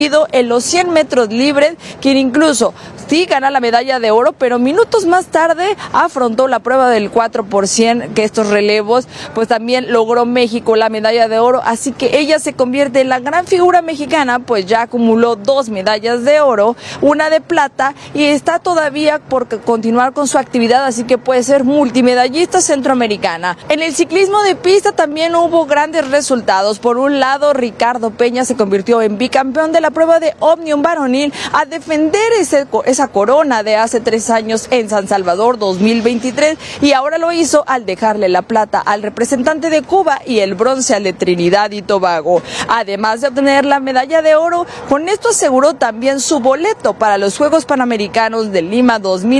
en los 100 metros libres, quien incluso sí gana la medalla de oro, pero minutos más tarde afrontó la prueba del 4%, que estos relevos, pues también logró México la medalla de oro, así que ella se convierte en la gran figura mexicana, pues ya acumuló 2 medallas de oro, una de plata, y está todavía por continuar con su actividad, así que puede ser multimedallista centroamericana. En el ciclismo de pista también hubo grandes resultados. Por un lado, Ricardo Peña se convirtió en bicampeón de la prueba de Omnium varonil a defender esa corona de hace 3 años en San Salvador 2023, y ahora lo hizo al dejarle la plata al representante de Cuba y el bronce al de Trinidad y Tobago. Además de obtener la medalla de oro, con esto aseguró también su boleto para los Juegos Panamericanos de Lima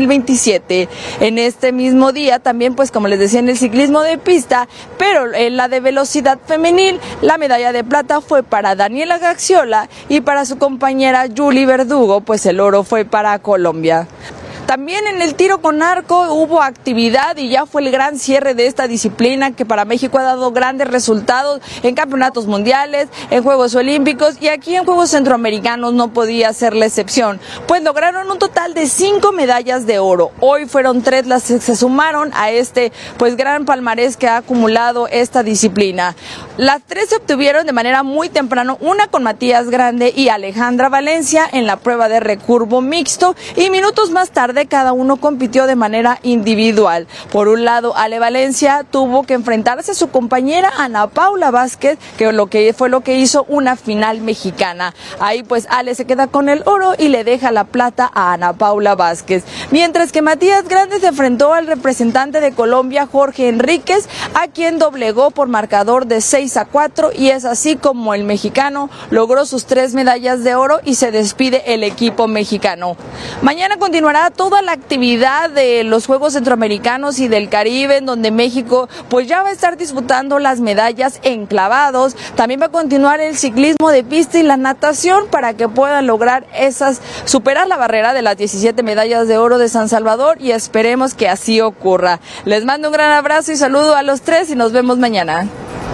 2027. En este mismo día también, pues como les decía, en el ciclismo de pista, pero en la de velocidad femenil, la medalla de plata fue para Daniela Gaxiola, y para su compañera Julie Verdugo, pues el oro fue para Colombia. También en el tiro con arco hubo actividad y ya fue el gran cierre de esta disciplina, que para México ha dado grandes resultados en campeonatos mundiales, en Juegos Olímpicos, y aquí en Juegos Centroamericanos no podía ser la excepción, pues lograron un total de 5 medallas de oro. Hoy fueron 3 las que se sumaron a este pues gran palmarés que ha acumulado esta disciplina. Las 3 se obtuvieron de manera muy temprano, una con Matías Grande y Alejandra Valencia en la prueba de recurvo mixto, y minutos más tarde cada uno compitió de manera individual. Por un lado, Ale Valencia tuvo que enfrentarse a su compañera Ana Paula Vázquez, que fue lo que hizo una final mexicana. Ahí pues Ale se queda con el oro y le deja la plata a Ana Paula Vázquez. Mientras que Matías Grande se enfrentó al representante de Colombia, Jorge Enríquez, a quien doblegó por marcador de 6-4, y es así como el mexicano logró sus 3 medallas de oro y se despide el equipo mexicano. Mañana continuará toda la actividad de los Juegos Centroamericanos y del Caribe, en donde México pues ya va a estar disputando las medallas en clavados. También va a continuar el ciclismo de pista y la natación para que puedan lograr superar la barrera de las 17 medallas de oro de San Salvador, y esperemos que así ocurra. Les mando un gran abrazo y saludo a los 3 y nos vemos mañana.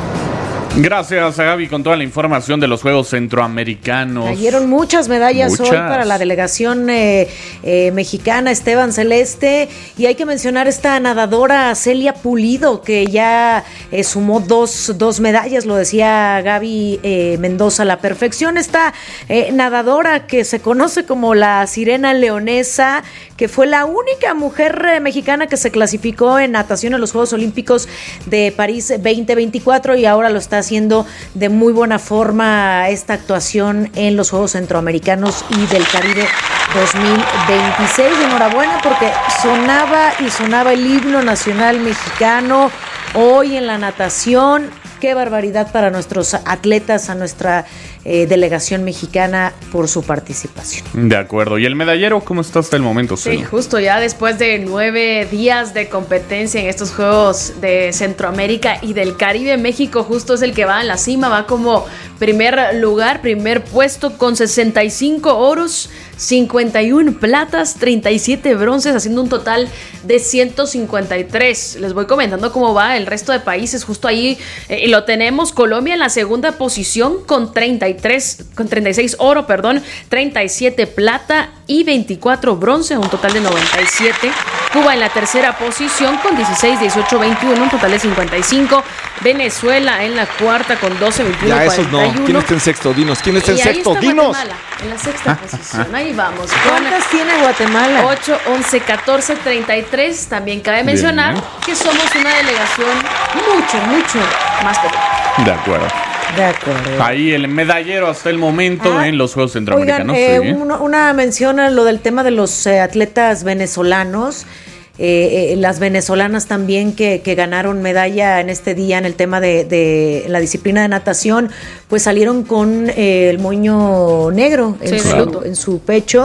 Gracias a Gaby con toda la información de los Juegos Centroamericanos. Cayeron muchas medallas hoy para la delegación mexicana, Esteban Celeste, y hay que mencionar esta nadadora Celia Pulido, que ya sumó dos medallas, lo decía Gaby Mendoza, la perfección. Esta nadadora que se conoce como la Sirena Leonesa, que fue la única mujer mexicana que se clasificó en natación en los Juegos Olímpicos de París 2024, y ahora lo está haciendo de muy buena forma esta actuación en los Juegos Centroamericanos y del Caribe 2026. Enhorabuena, porque sonaba el himno nacional mexicano hoy en la natación. Qué barbaridad para nuestros atletas, a nuestra delegación mexicana, por su participación. De acuerdo. ¿Y el medallero cómo está hasta el momento, Celo? Sí, justo ya después de 9 días de competencia en estos Juegos de Centroamérica y del Caribe, México justo es el que va en la cima, va como primer lugar, primer puesto con 65 oros, 51 platas, 37 bronces, haciendo un total de 153. Les voy comentando cómo va el resto de países. Justo ahí lo tenemos. Colombia en la segunda posición con 36 oro, 37 plata y 24 bronce, un total de 97. Cuba en la tercera posición con 16, 18, 21, un total de 55. Venezuela en la cuarta con 12, 21, ya, 41. Esos no. ¿Quién está en sexto? Dinos. ¿Quién está en sexto? Dinos. Guatemala en la sexta posición. Ahí vamos. ¿Cuántas tiene Guatemala? 8, 11, 14, 33. También cabe mencionar que somos una delegación mucho más pequeña. De acuerdo. Ahí el medallero hasta el momento en los Juegos Centroamericanos. Oigan, una mención a lo del tema de los atletas venezolanos. Las venezolanas también que ganaron medalla en este día en el tema de la disciplina de natación, pues salieron con el moño negro en su pecho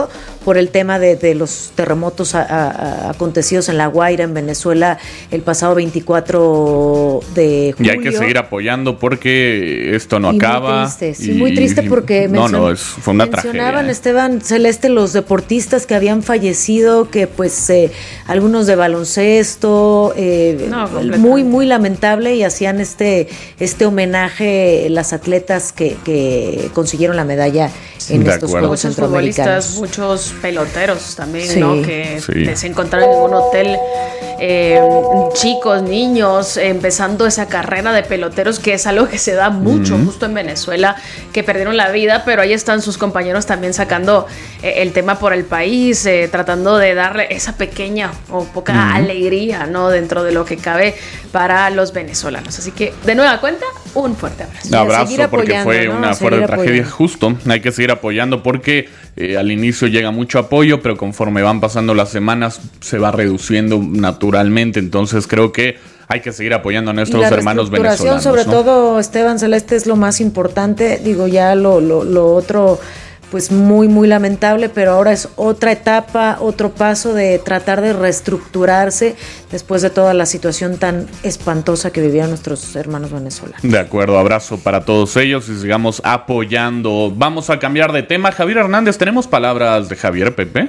por el tema de los terremotos acontecidos en La Guaira, en Venezuela, el pasado 24 de julio. Y hay que seguir apoyando porque esto no acaba. Muy triste porque fue una mencionaban, tragedia. Esteban Celeste, los deportistas que habían fallecido, que pues algunos de baloncesto, muy, muy lamentable, y hacían este homenaje las atletas que consiguieron la medalla en estos Juegos Centroamericanos. Muchos peloteros también, ¿no? Que se encontraron en un hotel, chicos, niños, empezando esa carrera de peloteros, que es algo que se da mucho justo en Venezuela, que perdieron la vida, pero ahí están sus compañeros también sacando el tema por el país, tratando de darle esa pequeña o poca alegría, ¿no? Dentro de lo que cabe para los venezolanos. Así que, de nueva cuenta, un fuerte abrazo. Un abrazo, porque fue una fuerte tragedia. Justo, hay que seguir apoyando porque al inicio llega mucho apoyo, pero conforme van pasando las semanas se va reduciendo naturalmente. Entonces creo que hay que seguir apoyando a nuestros hermanos venezolanos. Sobre todo, Esteban Celeste, es lo más importante. Digo, ya lo otro, pues muy, muy lamentable, pero ahora es otra etapa, otro paso de tratar de reestructurarse después de toda la situación tan espantosa que vivían nuestros hermanos venezolanos. De acuerdo, abrazo para todos ellos y sigamos apoyando. Vamos a cambiar de tema. Javier Hernández, ¿tenemos palabras de Javier, Pepe?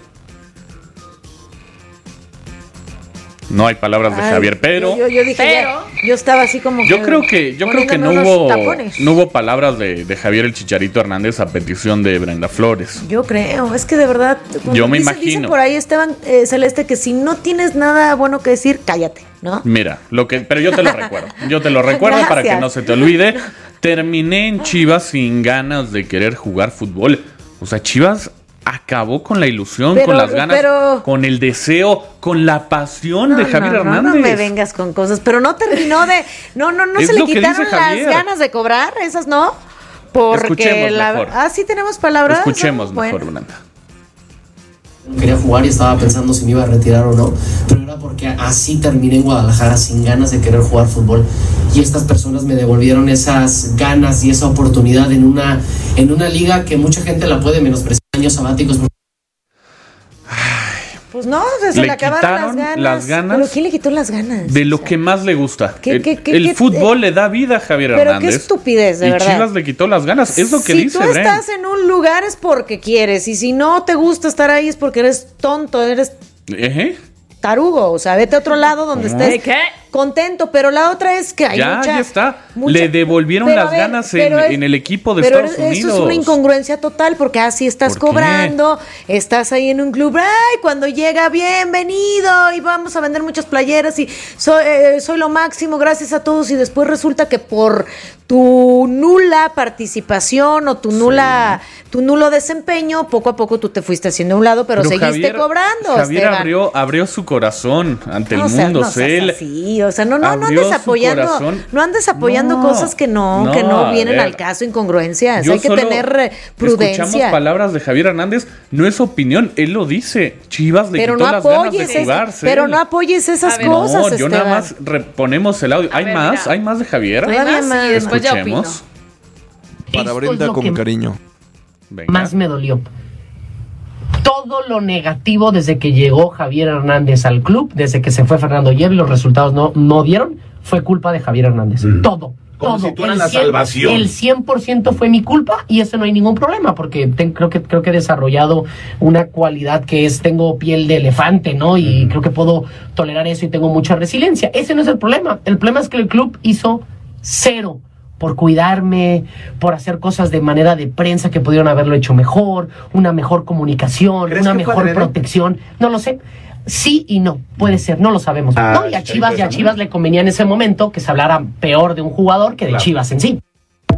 No hay palabras de Javier, pero yo dije, yo estaba así como yo creo que no hubo palabras de Javier el Chicharito Hernández a petición de Brenda Flores. Yo creo, es que de verdad yo me imagino. Dicen por ahí, Esteban Celeste, que si no tienes nada bueno que decir, cállate, ¿no? Mira, pero yo te lo recuerdo. Yo te lo recuerdo para que no se te olvide. Terminé en Chivas sin ganas de querer jugar fútbol. O sea, Chivas acabó con la ilusión, con las ganas, con el deseo, con la pasión de Javier Hernández. No me vengas con cosas, pero no terminó de... No se le quitaron las ganas de cobrar, esas no. Porque mejor. sí tenemos palabras. Escuchemos mejor, Brenda. Quería jugar y estaba pensando si me iba a retirar o no, pero era porque así terminé en Guadalajara sin ganas de querer jugar fútbol, y estas personas me devolvieron esas ganas y esa oportunidad en una liga que mucha gente la puede menospreciar. Años sabáticos. Pues no, se le acabaron las ganas. ¿Pero quién le quitó las ganas? De lo que más le gusta. El fútbol le da vida a Javier Hernández. Pero qué estupidez, de verdad. Y Chivas le quitó las ganas, es lo que dice Si tú estás en un lugar es porque quieres, y si no te gusta estar ahí es porque eres tonto, eres tarugo, o sea, vete a otro lado donde estés contento, pero la otra es que hay ya está. Le devolvieron las ganas en el equipo de Estados Unidos. Pero eso es una incongruencia total, porque así estás cobrando, estás ahí en un club, cuando llega, bienvenido, y vamos a vender muchas playeras, y soy lo máximo, gracias a todos, y después resulta que por tu nula participación o tu nulo desempeño, poco a poco tú te fuiste haciendo a un lado, pero seguiste cobrando. Javier abrió su corazón ante el mundo. O sea, no andes apoyando cosas que no vienen al caso, incongruencias. Hay que tener prudencia. Escuchamos palabras de Javier Hernández, no es opinión, él lo dice. Chivas le quitó las ganas de jugar. Pero no apoyes esas cosas, yo nada más reponemos el audio. ¿Hay más de Javier? Todavía más. Escuchemos. Para Brenda con cariño. Venga. Más me dolió. Todo lo negativo desde que llegó Javier Hernández al club, desde que se fue Fernando Hierro y los resultados no dieron, fue culpa de Javier Hernández. Todo. Como si tú eras la salvación. El 100% fue mi culpa, y eso no hay ningún problema, porque creo que he desarrollado una cualidad que tengo piel de elefante, ¿no? Y creo que puedo tolerar eso y tengo mucha resiliencia. Ese no es el problema. El problema es que el club hizo cero por cuidarme, por hacer cosas de manera de prensa que pudieron haberlo hecho mejor, una mejor comunicación, una mejor protección. No lo sé. Sí y no, puede ser, no lo sabemos. ¿No? Y a Chivas le convenía en ese momento que se hablara peor de un jugador que de Chivas en sí.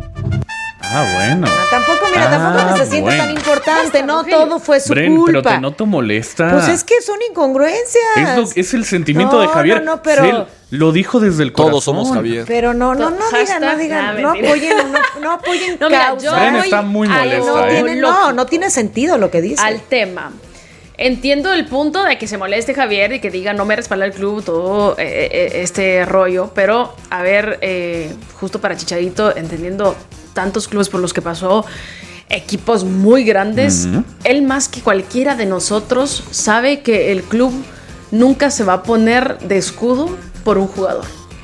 Bueno. Tampoco que se siente tan importante, ¿no? Todo fue su culpa. Pero te noto molesta. Pues es que son incongruencias. Es el sentimiento de Javier. Pero él lo dijo desde el corazón. Todos somos Javier. Pero no digan, no apoyen causas. Brenda está muy molesta, no tiene sentido lo que dice. Al tema. Entiendo el punto de que se moleste Javier y que diga no me respalda el club, todo este rollo, pero a ver, justo para Chicharito, entendiendo tantos clubes por los que pasó, equipos muy grandes, él más que cualquiera de nosotros sabe que el club nunca se va a poner de escudo por un jugador.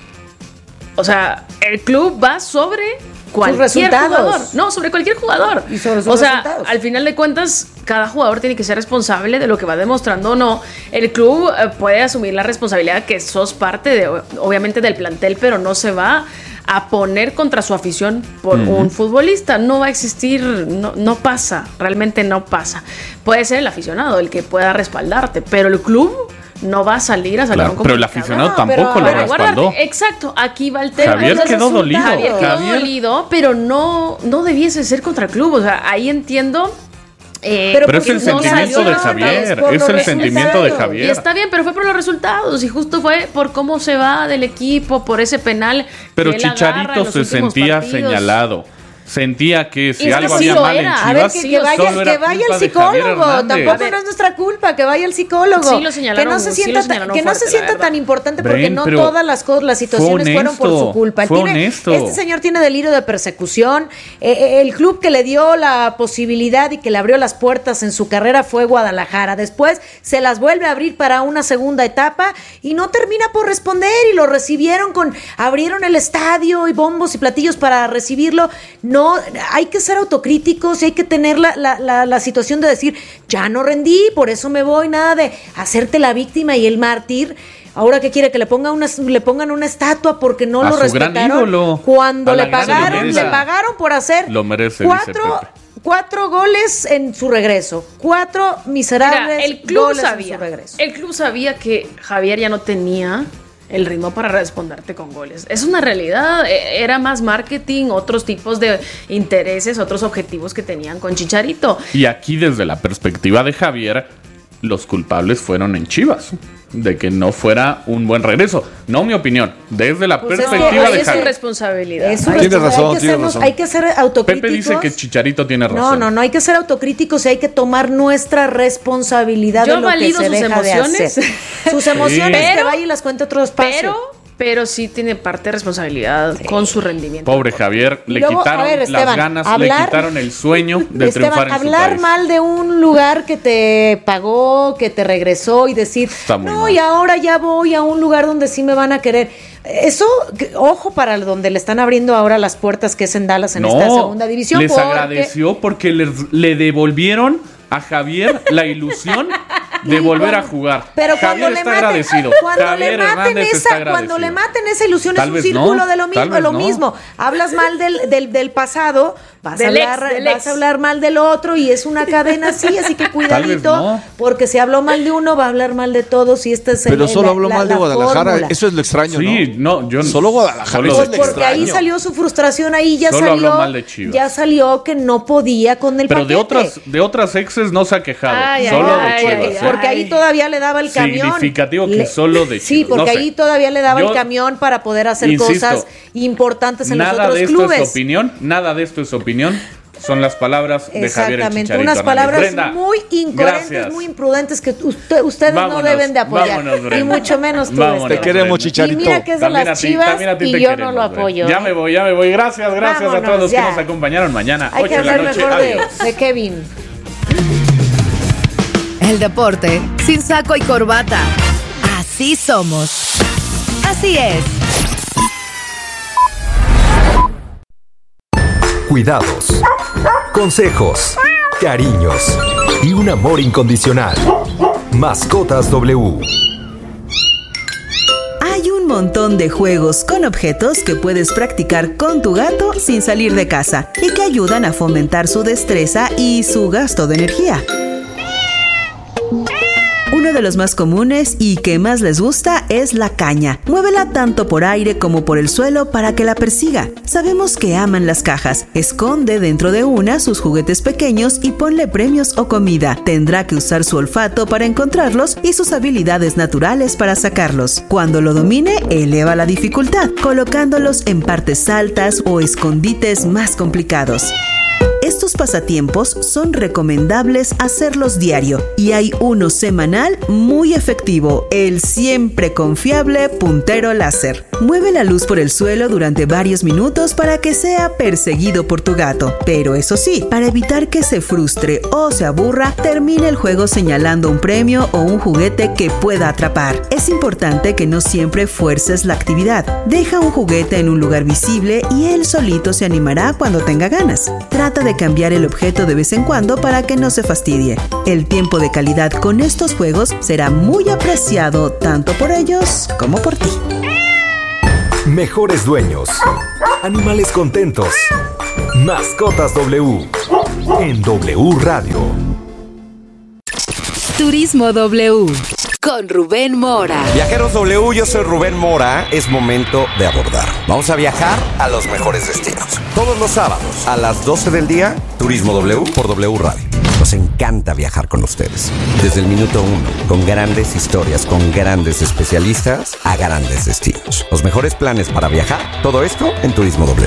O sea, el club va sobre cualquier jugador. No, sobre cualquier jugador. Y sobre sus resultados. Al final de cuentas, cada jugador tiene que ser responsable de lo que va demostrando o no. El club puede asumir la responsabilidad que sos parte obviamente del plantel, pero no se va a poner contra su afición por un futbolista. No va a existir, no pasa, realmente no pasa. Puede ser el aficionado el que pueda respaldarte, pero el club no va a salir a sacar un comunicado. Pero el aficionado tampoco lo respaldó. Exacto, aquí va el tema. Javier quedó dolido. Javier quedó dolido, pero no debiese ser contra el club. O sea, ahí entiendo. Pero es el sentimiento de Javier. Es el sentimiento de Javier. Y está bien, pero fue por los resultados. Y justo fue por cómo se va del equipo, por ese penal. Pero Chicharito se sentía señalado. Sentía que si algo había mal en Chivas, a ver, que vaya el psicólogo. Tampoco no es nuestra culpa, que vaya el psicólogo. Sí lo señalaron, que no se sienta tan importante, porque no todas las situaciones fueron por su culpa. Este señor tiene delirio de persecución. El club que le dio la posibilidad y que le abrió las puertas en su carrera fue Guadalajara. Después se las vuelve a abrir para una segunda etapa y no termina por responder, y lo recibieron abrieron el estadio y bombos y platillos para recibirlo. No, hay que ser autocríticos y hay que tener la situación de decir, ya no rendí, por eso me voy, nada de hacerte la víctima y el mártir. Ahora, ¿qué quiere? Que le pongan una estatua porque no lo respetaron. Cuando le pagaron por hacer lo merece, 4 goles en su regreso. 4 miserables goles en su regreso. El club sabía que Javier ya no tenía el ritmo para responderte con goles. Es una realidad. Era más marketing, otros tipos de intereses, otros objetivos que tenían con Chicharito. Y aquí, desde la perspectiva de Javier, los culpables fueron en Chivas de que no fuera un buen regreso. No mi opinión, desde la perspectiva de Javier. Es su responsabilidad. Tiene razón. Hay que ser autocríticos. Pepe dice que Chicharito tiene razón. No, hay que ser autocríticos y hay que tomar nuestra responsabilidad de lo que se deja de hacer. Sus emociones, que vaya y las cuente otro espacio. Pero sí tiene parte de responsabilidad con su rendimiento. Pobre Javier, le quitaron las ganas, le quitaron el sueño de triunfar en su país. Hablar mal de un lugar que te pagó, que te regresó y decir, no, y ahora ya voy a un lugar donde sí me van a querer. Eso, ojo para donde le están abriendo ahora las puertas, que es en Dallas, en esta segunda división. Les agradeció porque le devolvieron a Javier la ilusión de volver a jugar. Pero Javier está agradecido. Cuando le maten esa ilusión, es un círculo de lo mismo. Hablas mal del pasado, vas a hablar mal del otro, y es una cadena así que cuidadito, porque si habló mal de uno, va a hablar mal de todos, y este es Pero solo habló mal de Guadalajara, fórmula. Eso es lo extraño, yo solo Guadalajara. Porque ahí salió su frustración, ahí ya solo salió mal de Chivas. Ya salió que no podía con el paquete. Pero de otras exes no se ha quejado, solo de Chivas. Porque ahí todavía le daba el camión. Significativo que solo de Chivas. Sí, porque ahí todavía le daba el camión para poder hacer cosas importantes en los otros clubes. Nada de esto es opinión. Son las palabras de Javier el Chicharito unas palabras Brenda, muy incoherentes, gracias. Muy imprudentes, que ustedes no deben de apoyar. Y mucho menos tú. Te queremos, Chicharito. Y mira que es de las Chivas y yo no lo apoyo. Ya me voy. Gracias a todos los que nos acompañaron mañana. Hay que hablar mejor de Kevin. El deporte sin saco y corbata. Así somos. Así es. Cuidados, consejos, cariños y un amor incondicional. Mascotas W. Hay un montón de juegos con objetos que puedes practicar con tu gato sin salir de casa y que ayudan a fomentar su destreza y su gasto de energía. Uno de los más comunes y que más les gusta es la caña. Muévela tanto por aire como por el suelo para que la persiga. Sabemos que aman las cajas. Esconde dentro de una sus juguetes pequeños y ponle premios o comida. Tendrá que usar su olfato para encontrarlos y sus habilidades naturales para sacarlos. Cuando lo domine, eleva la dificultad, colocándolos en partes altas o escondites más complicados. Estos pasatiempos son recomendables hacerlos diario y hay uno semanal muy efectivo, el siempre confiable puntero láser. Mueve la luz por el suelo durante varios minutos para que sea perseguido por tu gato, pero eso sí, para evitar que se frustre o se aburra, termina el juego señalando un premio o un juguete que pueda atrapar. Es importante que no siempre fuerces la actividad. Deja un juguete en un lugar visible y él solito se animará cuando tenga ganas. Trata de cambiar el objeto de vez en cuando para que no se fastidie. El tiempo de calidad con estos juegos será muy apreciado tanto por ellos como por ti. Mejores dueños. Animales contentos. Mascotas W. En W Radio. Turismo W. Con Rubén Mora. Viajeros W, yo soy Rubén Mora. Es momento de abordar. Vamos a viajar a los mejores destinos. Todos los sábados a las 12 del día, Turismo W por W Radio. Nos encanta viajar con ustedes. Desde el minuto 1, con grandes historias, con grandes especialistas a grandes destinos. Los mejores planes para viajar, todo esto en Turismo W.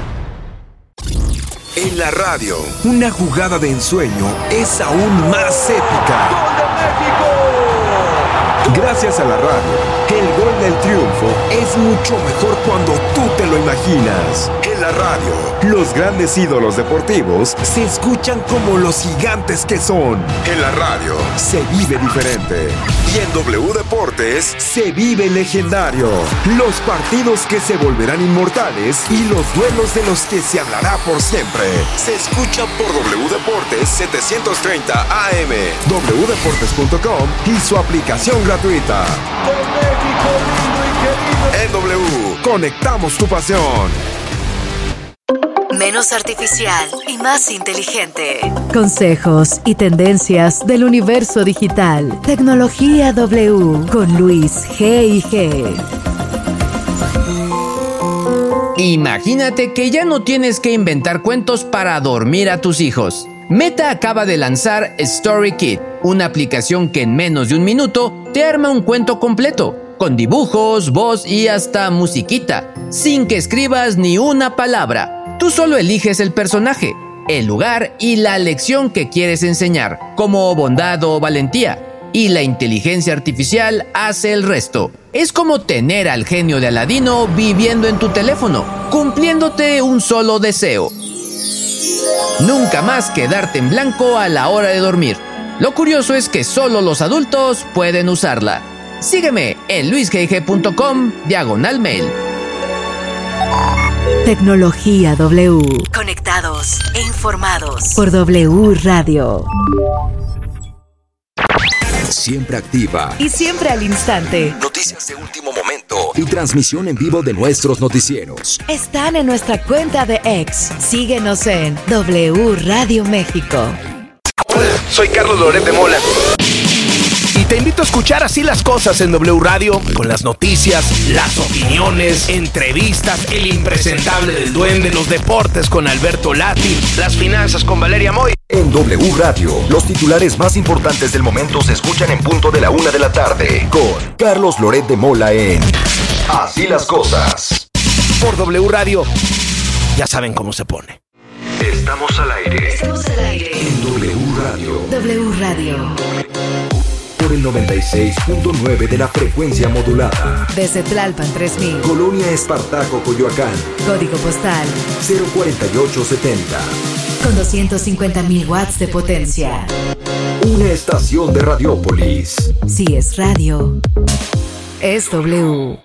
En la radio, una jugada de ensueño es aún más épica. ¡Gol de México! Gracias a la radio, el gol del triunfo es mucho mejor cuando tú te lo imaginas. En la radio, los grandes ídolos deportivos se escuchan como los gigantes que son. En la radio, se vive diferente. Y en W Deportes, se vive legendario. Los partidos que se volverán inmortales y los duelos de los que se hablará por siempre. Se escucha por W Deportes 730 AM, wdeportes.com y su aplicación gratuita. ¡Con México lindo y querido! En W, conectamos tu pasión. Menos artificial y más inteligente. Consejos y tendencias del universo digital. Tecnología W con Luis G&G. Imagínate que ya no tienes que inventar cuentos para dormir a tus hijos. Meta acaba de lanzar Story Kit, una aplicación que en menos de un minuto te arma un cuento completo, con dibujos, voz y hasta musiquita, sin que escribas ni una palabra. Tú solo eliges el personaje, el lugar y la lección que quieres enseñar, como bondad o valentía, y la inteligencia artificial hace el resto. Es como tener al genio de Aladino viviendo en tu teléfono, cumpliéndote un solo deseo. Nunca más quedarte en blanco a la hora de dormir. Lo curioso es que solo los adultos pueden usarla. Sígueme en luisgg.com/mail. Tecnología W. Conectados e informados por W Radio. Siempre activa y siempre al instante. Noticias de último momento y transmisión en vivo de nuestros noticieros. Están en nuestra cuenta de X. Síguenos en W Radio México. Hola, soy Carlos Loret de Mola. Y te invito a escuchar Así las Cosas en W Radio, con las noticias, las opiniones, entrevistas, el impresentable del Duende, los deportes con Alberto Lati, las finanzas con Valeria Moy. En W Radio, los titulares más importantes del momento se escuchan en punto de la 1 de la tarde, con Carlos Loret de Mola en Así las Cosas. Por W Radio, ya saben cómo se pone. Estamos al aire. Estamos al aire. En W Radio. W Radio. Por el 96.9 de la frecuencia modulada. Desde Tlalpan 3000. Colonia Espartaco, Coyoacán. Código postal 04870. Con 250,000 watts de potencia. Una estación de Radiópolis. Si es radio, es W.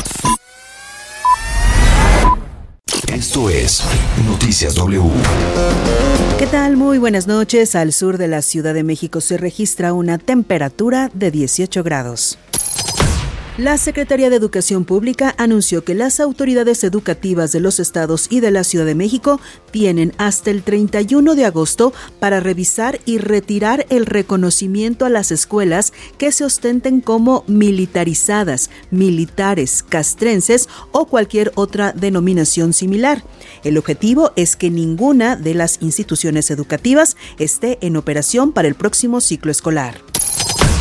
Esto es Noticias W. ¿Qué tal? Muy buenas noches. Al sur de la Ciudad de México se registra una temperatura de 18 grados. La Secretaría de Educación Pública anunció que las autoridades educativas de los estados y de la Ciudad de México tienen hasta el 31 de agosto para revisar y retirar el reconocimiento a las escuelas que se ostenten como militarizadas, militares, castrenses o cualquier otra denominación similar. El objetivo es que ninguna de las instituciones educativas esté en operación para el próximo ciclo escolar.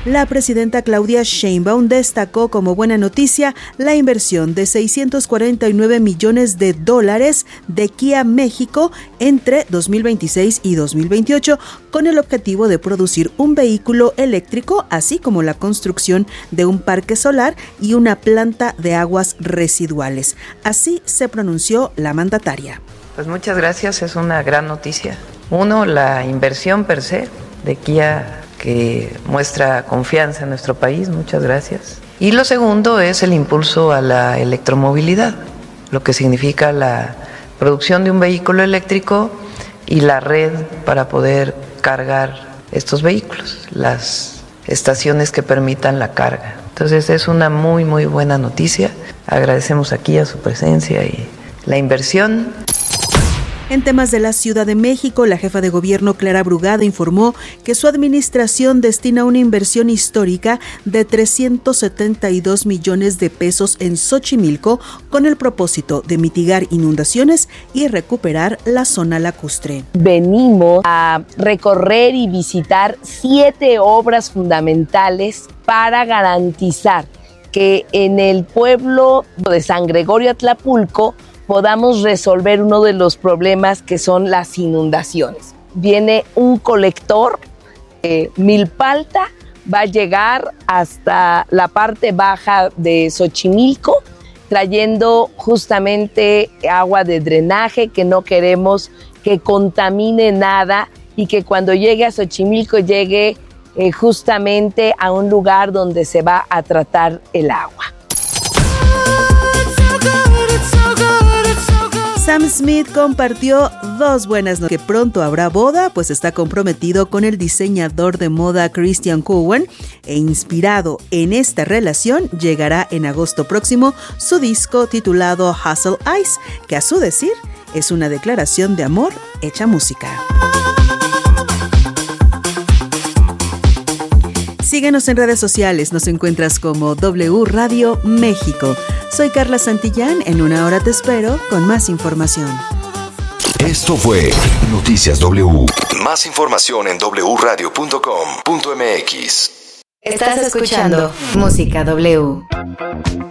La presidenta Claudia Sheinbaum destacó como buena noticia la inversión de $649 millones de Kia México entre 2026 y 2028 con el objetivo de producir un vehículo eléctrico, así como la construcción de un parque solar y una planta de aguas residuales. Así se pronunció la mandataria. Pues muchas gracias, es una gran noticia. Uno, la inversión per se de Kia, que muestra confianza en nuestro país, muchas gracias. Y lo segundo es el impulso a la electromovilidad, lo que significa la producción de un vehículo eléctrico y la red para poder cargar estos vehículos, las estaciones que permitan la carga. Entonces es una muy, muy buena noticia. Agradecemos aquí a su presencia y la inversión. En temas de la Ciudad de México, la jefa de gobierno Clara Brugada informó que su administración destina una inversión histórica de 372 millones de pesos en Xochimilco con el propósito de mitigar inundaciones y recuperar la zona lacustre. Venimos a recorrer y visitar 7 obras fundamentales para garantizar que en el pueblo de San Gregorio Atlapulco podamos resolver uno de los problemas que son las inundaciones. Viene un colector, Milpalta, va a llegar hasta la parte baja de Xochimilco, trayendo justamente agua de drenaje que no queremos que contamine nada y que cuando llegue a Xochimilco llegue justamente a un lugar donde se va a tratar el agua. Sam Smith compartió 2 buenas noticias, que pronto habrá boda, pues está comprometido con el diseñador de moda Christian Cowan e inspirado en esta relación llegará en agosto próximo su disco titulado Hustle Eyes, que a su decir es una declaración de amor hecha música. Síguenos en redes sociales, nos encuentras como W Radio México. Soy Carla Santillán, en una hora te espero con más información. Esto fue Noticias W. Más información en wradio.com.mx. Estás escuchando Música W.